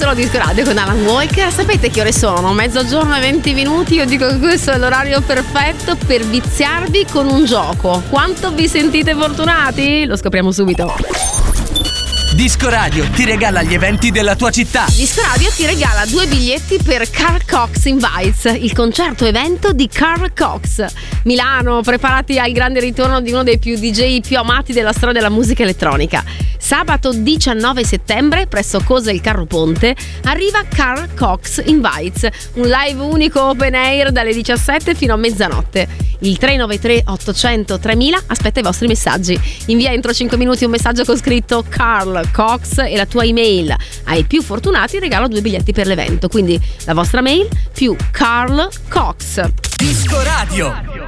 solo Disco Radio con Alan Walker. Sapete che ore sono? Mezzogiorno e 20 minuti. Io dico che questo è l'orario perfetto per viziarvi con un gioco. Quanto vi sentite fortunati? Lo scopriamo subito. Disco Radio ti regala gli eventi della tua città. Disco Radio ti regala 2 biglietti per Carl Cox Invites, il concerto evento di Carl Cox. Milano, preparati al grande ritorno di uno dei più DJ più amati della storia della musica elettronica. Sabato 19 settembre, presso Cosa il Carro Ponte, arriva Carl Cox Invites, un live unico open air dalle 17 fino a mezzanotte. Il 393 800 3000 aspetta i vostri messaggi. Invia entro 5 minuti un messaggio con scritto Carl Cox e la tua email. Ai più fortunati regalo 2 biglietti per l'evento. Quindi la vostra mail più Carl Cox. Disco Radio.